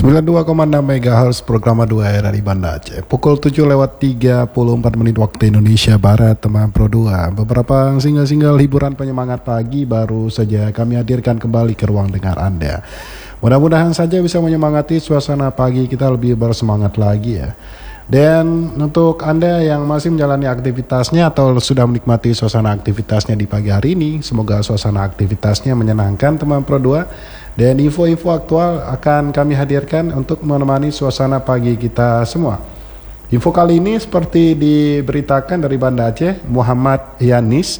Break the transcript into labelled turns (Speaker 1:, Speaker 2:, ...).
Speaker 1: 92,6 MHz program 2 dari Banda Aceh. Pukul 7:34 waktu Indonesia Barat, teman Pro 2. Beberapa single-single hiburan penyemangat pagi baru saja kami hadirkan kembali ke ruang dengar Anda. Mudah-mudahan saja bisa menyemangati suasana pagi kita lebih bersemangat lagi ya. Dan untuk Anda yang masih menjalani aktivitasnya atau sudah menikmati suasana aktivitasnya di pagi hari ini, semoga suasana aktivitasnya menyenangkan teman Pro 2. Dan info-info aktual akan kami hadirkan untuk menemani suasana pagi kita semua. Info kali ini seperti diberitakan dari Banda Aceh, Muhammad Yanis